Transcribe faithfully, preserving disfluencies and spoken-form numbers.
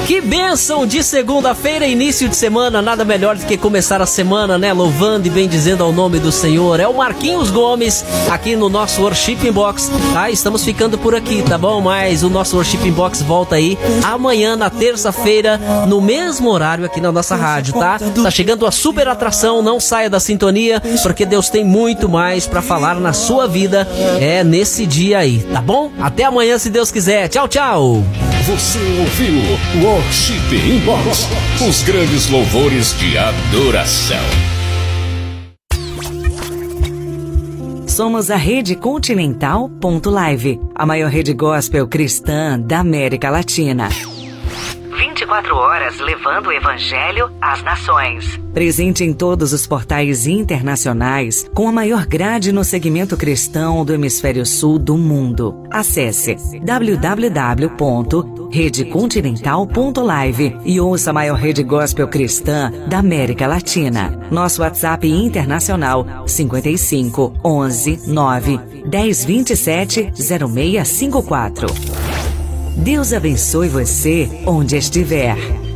Que bênção de segunda-feira, início de semana, nada melhor do que começar a semana, né? Louvando e bendizendo ao nome do Senhor. É o Marquinhos Gomes, aqui no nosso Worship Box, tá? Estamos ficando por aqui, tá bom? Mas o nosso Worship Box volta aí amanhã, na terça-feira, no mesmo horário aqui na nossa rádio, tá? Tá chegando a super atração, não saia da sintonia, porque Deus tem muito mais pra falar na sua vida, é nesse dia aí, tá bom? Até amanhã, se Deus quiser. Tchau, tchau! Você ouviu Worship Inbox, os grandes louvores de adoração. Somos a Rede Continental ponto live, a maior rede gospel cristã da América Latina. vinte e quatro horas levando o Evangelho às nações. Presente em todos os portais internacionais, com a maior grade no segmento cristão do hemisfério sul do mundo. Acesse w w w ponto rede continental ponto live e ouça a maior rede gospel cristã da América Latina. Nosso WhatsApp internacional cinquenta e cinco, onze, nove, dez, vinte e sete, zero seis cinco quatro. Deus abençoe você onde estiver.